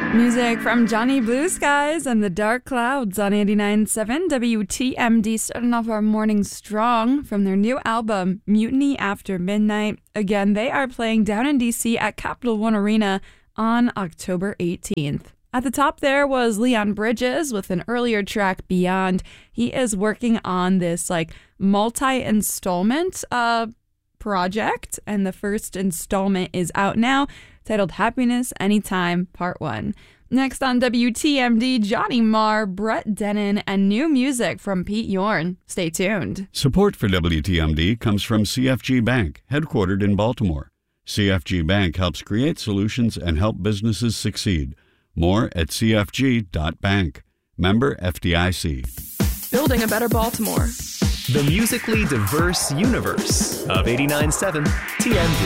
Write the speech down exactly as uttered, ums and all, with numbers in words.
Music from Johnny Blue Skies and the Dark Clouds on eighty-nine point seven W T M D, starting off our morning strong from their new album, Mutiny After Midnight. Again, they are playing down in D C at Capital One Arena on October eighteenth. At the top there was Leon Bridges with an earlier track, Beyond. He is working on this like multi-installment uh, project, and the first installment is out now, titled Happiness Anytime Part one. Next on W T M D, Johnny Marr, Brett Dennen, and new music from Pete Yorn. Stay tuned. Support for W T M D comes from C F G Bank, headquartered in Baltimore. C F G Bank helps create solutions and help businesses succeed. More at c f g dot bank. Member F D I C. Building a better Baltimore. The musically diverse universe of eighty-nine point seven T M D.